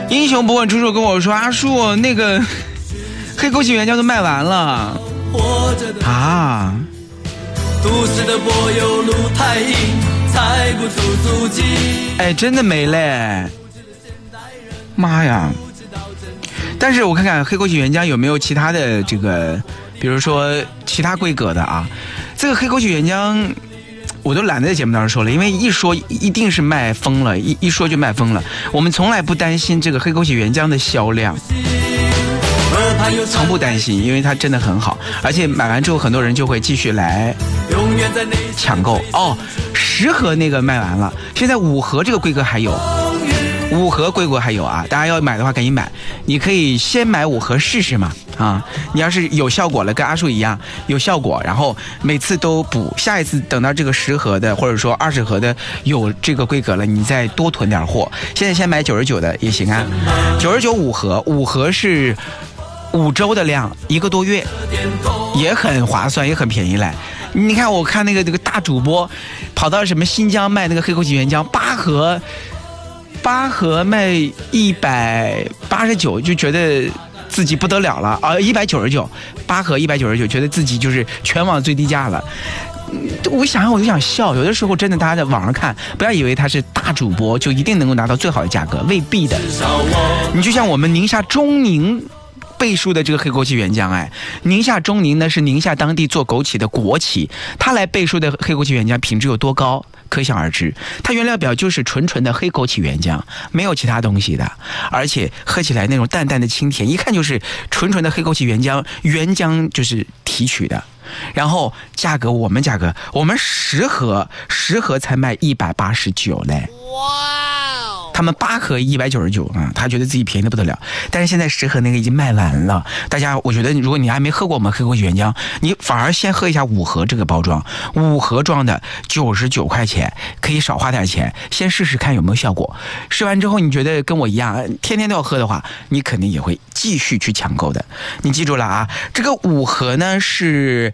英雄不问出处跟我说，阿树那个黑枸杞原浆都卖完了啊！都市的柏油路太硬，踩不出足迹。哎，真的没嘞！妈呀！但是我看看黑枸杞原浆有没有其他的这个，比如说其他规格的啊。这个黑枸杞原浆我都懒得在节目当中说了，因为一说一定是卖疯了，一说就卖疯了。我们从来不担心这个黑枸杞原浆的销量，从不担心，因为它真的很好，而且买完之后很多人就会继续来抢购。哦，10盒那个卖完了，现在5盒这个规格还有，5盒规格还有啊！大家要买的话赶紧买，你可以先买5盒试试嘛啊！你要是有效果了，跟阿树一样有效果，然后每次都补，下一次等到这个10盒的或者说20盒的有这个规格了，你再多囤点货。现在先买99的也行啊，99 5盒，5盒是5周的量，1个多月，也很划算，也很便宜嘞。你看，我看那个大主播跑到什么新疆卖那个黑枸杞原浆8盒卖189，就觉得自己不得了了啊！199，8盒199，觉得自己就是全网最低价了。我想我就想笑，有的时候真的大家在网上看，不要以为他是大主播就一定能够拿到最好的价格，未必的。你就像我们宁夏中宁背书的这个黑枸杞原浆，哎，宁夏中宁呢是宁夏当地做枸杞的国企，他来背书的黑枸杞原浆品质有多高，可想而知。它原料表就是纯的黑枸杞原浆，没有其他东西的，而且喝起来那种淡淡的清甜，一看就是纯的黑枸杞原浆就是提取的。然后我们10盒才卖189嘞。哇！他们8盒199啊，他觉得自己便宜的不得了。但是现在10盒那个已经卖完了，大家我觉得如果你还没喝过我们黑枸杞原浆，你反而先喝一下5盒这个包装，5盒装的99块钱，可以少花点钱，先试试看有没有效果。试完之后你觉得跟我一样天天都要喝的话，你肯定也会继续去抢购的。你记住了啊，这个5盒呢是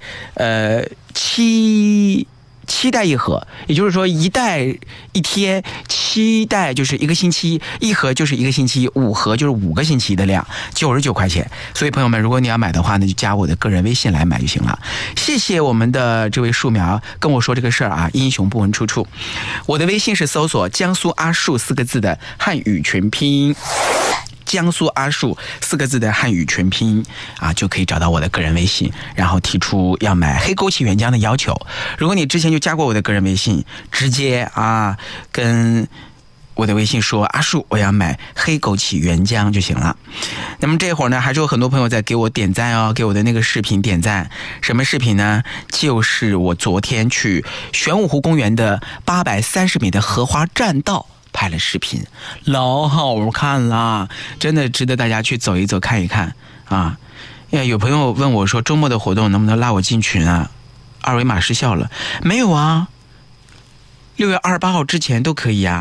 7袋1盒，也就是说1袋1天，7袋就是1个星期，1盒就是1个星期，5盒就是5个星期的量，99块钱。所以朋友们，如果你要买的话呢，就加我的个人微信来买就行了。谢谢我们的这位树苗跟我说这个事儿啊，英雄不问出处。我的微信是搜索江苏阿树4个字的汉语全拼。江苏阿树4个字的汉语全拼啊，就可以找到我的个人微信，然后提出要买黑枸杞原浆的要求。如果你之前就加过我的个人微信，直接啊跟我的微信说阿树我要买黑枸杞原浆就行了。那么这会儿呢，还是有很多朋友在给我点赞哦，给我的那个视频点赞。什么视频呢？就是我昨天去玄武湖公园的830米的荷花栈道拍了视频，老好看啦，真的值得大家去走一走看一看啊！有朋友问我说周末的活动能不能拉我进群啊？二维码失效了没有啊？6月28号之前都可以啊。